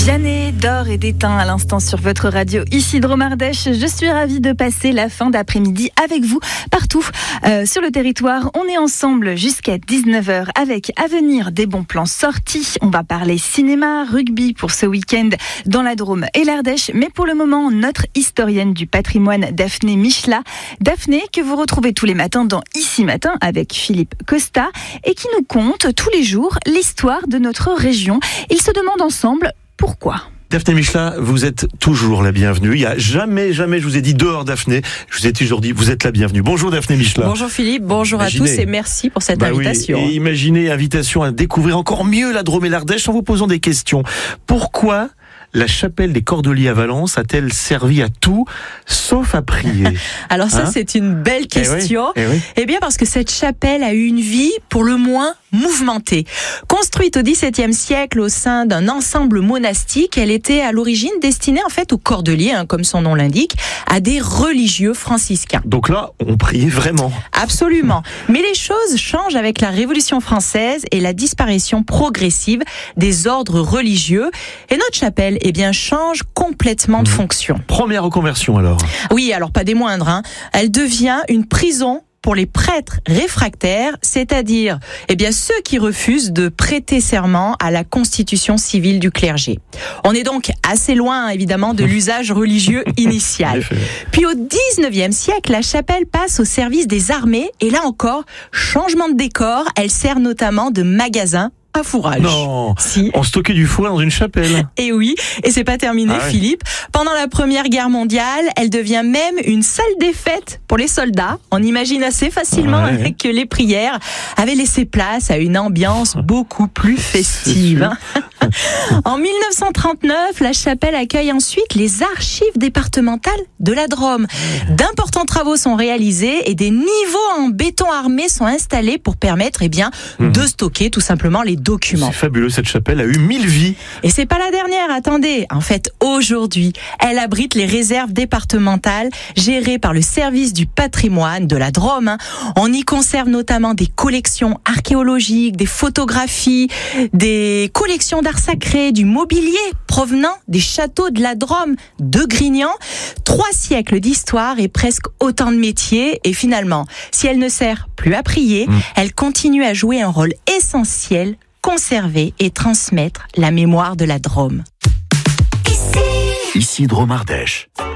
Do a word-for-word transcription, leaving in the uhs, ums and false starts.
Vianney, d'or et d'étain à l'instant sur votre radio Isidro Mardèche. Je suis ravie de passer la fin d'après-midi avec vous partout euh, sur le territoire. On est ensemble jusqu'à dix-neuf heures avec à venir des bons plans sortis. On va parler cinéma, rugby pour ce week-end dans la Drôme et l'Ardèche. Mais pour le moment, notre historienne du patrimoine, Daphné Michela. Daphné, que vous retrouvez tous les matins dans Ici Matin avec Philippe Costa et qui nous conte tous les jours l'histoire de notre région. Ils se demandent ensemble pourquoi. Daphné Michela, vous êtes toujours la bienvenue. Il n'y a jamais, jamais, je vous ai dit dehors Daphné, je vous ai toujours dit, vous êtes la bienvenue. Bonjour Daphné Michela. Bonjour Philippe, bonjour imaginez. à tous et merci pour cette bah invitation. Oui. Et imaginez, invitation à découvrir encore mieux la Drôme et l'Ardèche en vous posant des questions. Pourquoi la chapelle des Cordeliers à Valence a-t-elle servi à tout, sauf à prier? Alors ça, hein c'est une belle question. Eh oui, eh oui. Eh bien, parce que cette chapelle a eu une vie, pour le moins, mouvementée. Construite au dix-septième siècle au sein d'un ensemble monastique, elle était à l'origine destinée en fait aux Cordeliers, hein, comme son nom l'indique, à des religieux franciscains. Donc là, on priait vraiment. Absolument. Mais les choses changent avec la Révolution française et la disparition progressive des ordres religieux. Et notre chapelle, eh bien, change complètement de fonction. Première reconversion alors. Oui, alors pas des moindres. Hein. Elle devient une prison pour les prêtres réfractaires, c'est-à-dire eh bien ceux qui refusent de prêter serment à la constitution civile du clergé. On est donc assez loin évidemment de l'usage religieux initial. Puis au dix-neuvième siècle, la chapelle passe au service des armées et là encore, changement de décor, elle sert notamment de magasin à fourrage. Non, si. On stockait du foin dans une chapelle. Et oui, et c'est pas terminé, ah ouais. Philippe. Pendant la Première Guerre mondiale, elle devient même une salle des fêtes pour les soldats. On imagine assez facilement ouais. que les prières avaient laissé place à une ambiance beaucoup plus festive. En mille neuf cent trente-neuf, la chapelle accueille ensuite les archives départementales de la Drôme. D'importants travaux sont réalisés et des niveaux en béton armé sont installés pour permettre eh bien, mmh. de stocker tout simplement les documents. C'est fabuleux, cette chapelle a eu mille vies. Et c'est pas la dernière, attendez. En fait, aujourd'hui, elle abrite les réserves départementales gérées par le service du patrimoine de la Drôme. Hein. On y conserve notamment des collections archéologiques, des photographies, des collections d'art sacré, du mobilier provenant des châteaux de la Drôme, de Grignan. Trois siècles d'histoire et presque autant de métiers. Et finalement, si elle ne sert plus à prier, mmh. elle continue à jouer un rôle essentiel, conserver et transmettre la mémoire de la Drôme. Ici Drôme Ardèche.